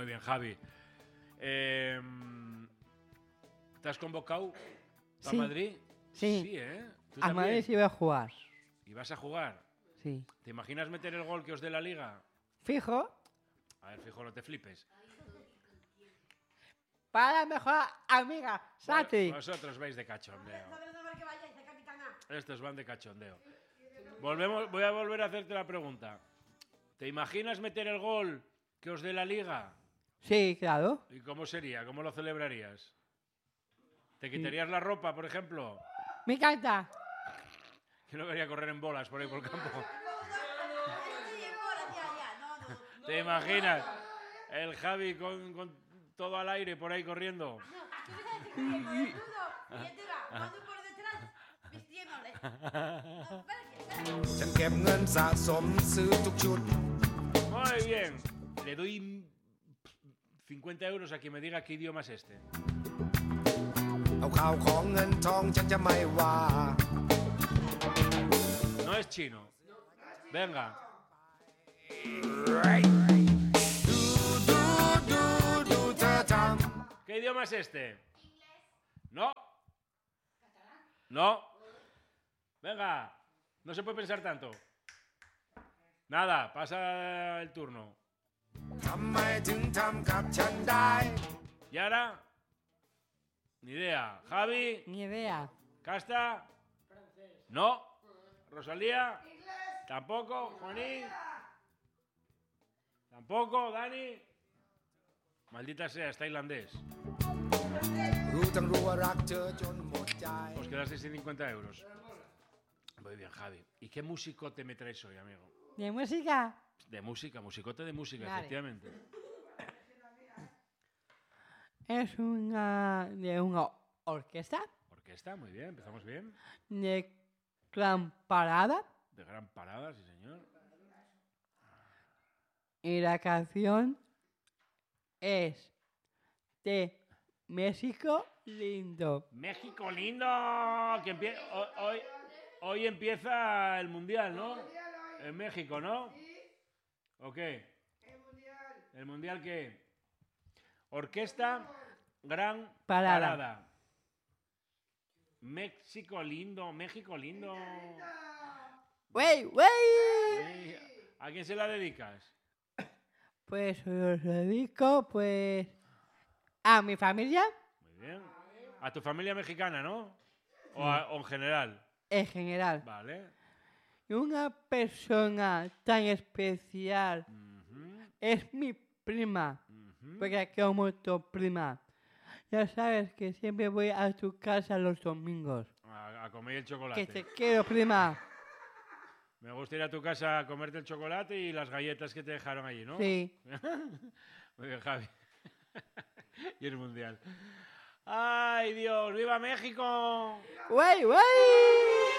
Muy bien, Javi. ¿Te has convocado a Sí. Madrid? Sí. Sí, ¿eh? ¿Tú A Madrid también? sí voy a jugar. ¿Y vas a jugar? Sí. ¿Te imaginas meter el gol que os dé la Liga? Fijo. A ver, fijo, no te flipes. Para la mejor amiga, Sati. Vosotros vais de cachondeo. Estos van de cachondeo. Voy a volver a hacerte la pregunta. ¿Te imaginas meter el gol que os dé la Liga? Sí, claro. ¿Y cómo sería? ¿Cómo lo celebrarías? ¿Te quitarías la ropa, por ejemplo? Me encanta. Yo no quería correr en bolas por ahí por el campo. ¿Te imaginas? El Javi con todo al aire por ahí corriendo. Muy bien. Le doy 50 euros a quien me diga qué idioma es este. No es chino. Venga. ¿Qué idioma es este? Inglés. No. ¿Catalán? No. Venga. No se puede pensar tanto. Nada, pasa el turno. ¿Y ahora? Ni idea. Javi. Ni idea. ¿Casta? No. ¿Rosalía? Tampoco. ¿Juanín? Tampoco. ¿Dani? Maldita sea, es tailandés. Os quedasteis sin 50 euros. Muy bien, Javi. ¿Y qué musicote me traes hoy, amigo? ¿De música? De música, musicote de música, Vale. efectivamente. Es de una orquesta Orquesta, muy bien, empezamos bien. de gran parada De gran parada, sí señor. y la canción es de México lindo. México lindo, que hoy empieza el mundial, ¿no? En México, ¿no? ¿O qué? ¿El mundial qué? Orquesta, gran parada. México lindo, México lindo. ¡Wey, wey! ¿A quién se la dedicas? Pues os dedico pues a mi familia Muy bien. A tu familia mexicana, ¿no? O en general. en general. Vale. Y una persona tan especial Ujú, es mi prima, ujú. porque como tu prima. Ya sabes que siempre voy a tu casa los domingos. A comer el Que chocolate. te quiero, prima. Me gusta ir a tu casa a comerte el chocolate y las galletas que te dejaron allí, ¿no? Sí. Muy bien, Javi. Y el mundial. ¡Ay, Dios! ¡Viva México! ¡Wey, wey!